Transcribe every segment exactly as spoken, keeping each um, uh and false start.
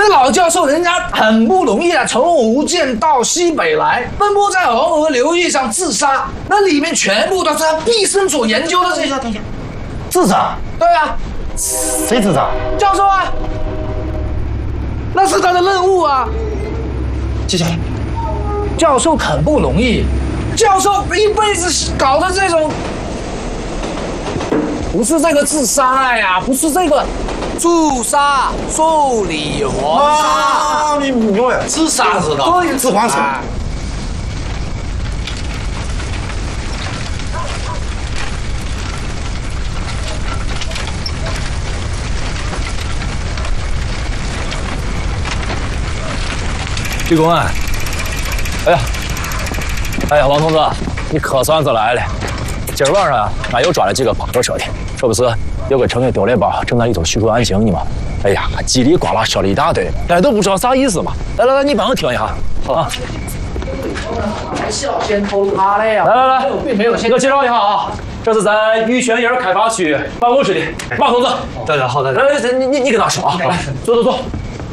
老教授人家很不容易啊，从福建到西北来，奔波在黄河流域上自杀，那里面全部都是他毕生所研究的这些。等一下， 自杀？ 对啊， 谁自杀？ 教授啊，那是他的任务啊。接下来，教授很不容易，教授一辈子搞的这种，不是这个自杀呀，不是这个。自杀、受理黄沙， 啊，你明白？ 自杀知道？ 对，自黄沙。 李公安，哎呀，哎呀，王同志，你可算是来了。今儿晚上啊，俺又抓了几个跑车车的，这不是有个成员丢了包，正在里头叙述案情呢嘛。哎呀，叽里呱啦说了一大堆，哎，都不知道啥意思嘛。来来来，你帮我听一下。好啊。 还是要先偷他的呀。 来来来， 并没有先。 给我介绍一下啊，这是咱玉泉营开发区办公室的王同志。 大家好，大家来来，你你你跟他说啊，来，坐坐坐。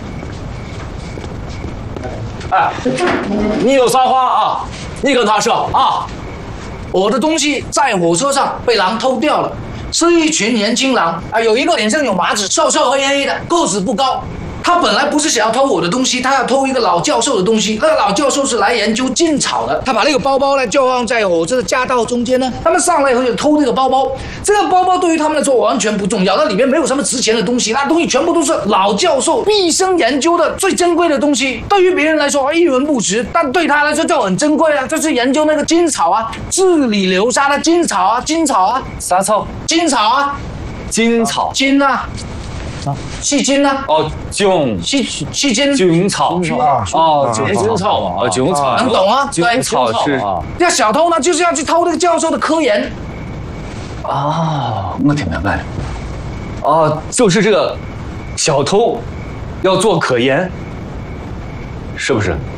哎，你有啥话啊？你跟他说啊。 我的东西在火车上被狼偷掉了，是一群年轻狼啊，有一个脸上有麻子，瘦瘦黑黑的，个子不高。他本来不是想要偷我的东西，他要偷一个老教授的东西。那个老教授是来研究劲草的，他把那个包包呢就放在火车的架道中间呢。他们上来以后就偷这个包包，这个包包对于他们来说完全不重要，那里面没有什么值钱的东西，那东西全部都是老教授毕生研究的最珍贵的东西。对于别人来说一文不值，但对他来说就很珍贵啊。这是研究那个金草啊，治理流沙的金草啊，金草啊， 啥草？ 金草啊， 金草。 金啊。细菌呢？ 哦，菌细细菌菌草啊， 哦，菌草嘛，哦，菌草， 能懂啊？ 菌草是。 那小偷呢，就是要去偷那个教授的科研。 啊，我听明白了。啊，就是这个小偷要做科研，是不是？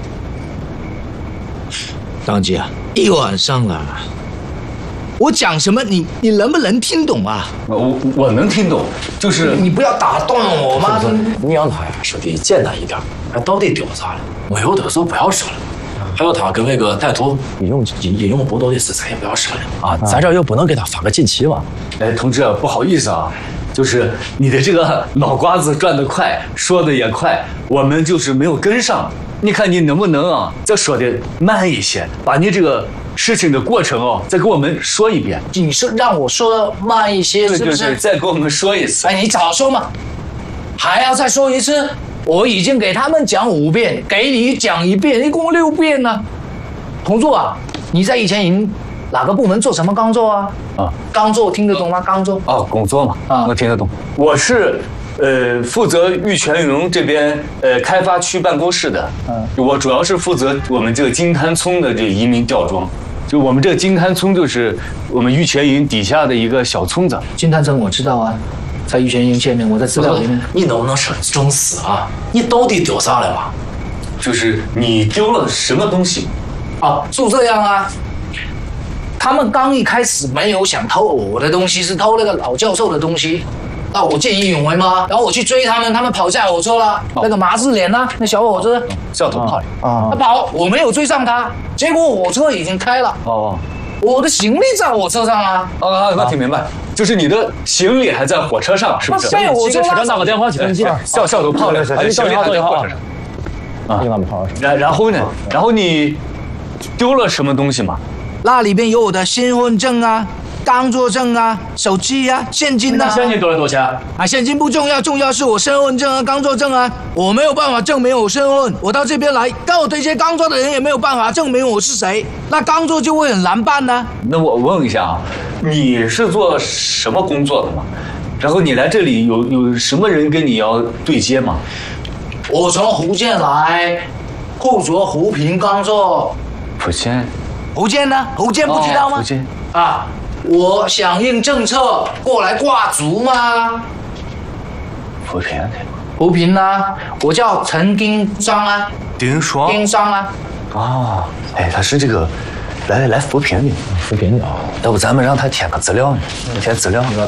当机啊，一晚上了。我讲什么你你能不能听懂啊？ 我我能听懂，就是你不要打断我嘛。 你让他呀说的简单一点，他到底丢啥了？没有的时候不要说了。还有他跟那个歹徒引用引引用不到的事，咱也不要说了啊。咱这又不能给他发个锦旗嘛。哎，同志，不好意思啊，就是你的这个脑瓜子转得快，说的也快，我们就是没有跟上。你看你能不能啊，再说的慢一些，把你这个事情的过程哦，再给我们说一遍。 你是让我说慢一些，是不是？ 对对对，再给我们说一次。 哎，你早说嘛，还要再说一次？我已经给他们讲五遍，给你讲一遍，一共六遍呢。同座啊，你在以前营哪个部门做什么工作啊？啊，工作听得懂吗？工作？ 哦，工作嘛， 啊， 我听得懂。我是。呃，负责玉泉营这边呃开发区办公室的，嗯，我主要是负责我们这个金滩村的这个移民吊装。就我们这个金滩村就是我们玉泉营底下的一个小村子。 金滩村我知道啊，在玉泉营前面，我在资料里面。 你能不能说装死啊？你到底丢啥了嘛？就是你丢了什么东西？ 哦，就这样啊。他们刚一开始没有想偷我的东西，是偷那个老教授的东西。那我见义勇为吗？然后我去追他们，他们跑下火车了。哦、那个麻子脸呢、啊？那小伙子小偷跑啊，他跑，我没有追上他，结果火车已经开了。哦，我的行李在火车上啊。 啊，那听明白，就是你的行李还在火车上，是不是？ 被火车车打个电话去登记。小小偷跑了，你行李还在火车上。啊，你妈没跑。然然后呢？然后你丢了什么东西吗？ 那里边有我的身份证啊。工作证啊，手机啊，现金啊。 现金丢了多少钱？ 啊，现金不重要，重要是我身份证啊，工作证啊，我没有办法证明我身份。我到这边来，但我这些工作的人也没有办法证明我是谁，那工作就会很难办呢、啊。 那我问一下啊，你是做什么工作的吗？然后你来这里有有什么人跟你要对接吗？ 我从福建来，负责扶贫工作。 福建？ 福建呢？福建不知道吗？ 哦、福建啊。我响应政策过来挂族吗？ 扶贫的， 扶贫啊！我叫陈丁双啊， 丁双， 丁双啊。 哦，哎，他是这个来来扶贫的，扶贫的啊。要不咱们让他填个资料呢？填资料。